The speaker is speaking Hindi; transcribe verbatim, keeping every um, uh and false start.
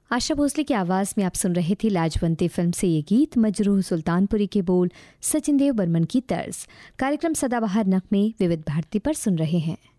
आशा भोसले की आवाज़ में आप सुन रहे थे लाजवंती फिल्म से ये गीत। मजरूह सुल्तानपुरी के बोल, सचिन देव बर्मन की तर्ज। कार्यक्रम सदाबहार नगमे विविध भारती पर सुन रहे हैं।